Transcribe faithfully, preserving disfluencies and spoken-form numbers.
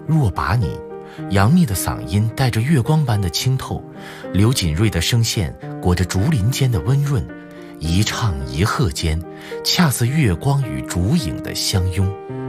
若把你，杨幂的嗓音带着月光般的清透，刘锦瑞的声线裹着竹林间的温润，一唱一和间，恰似月光与竹影的相拥。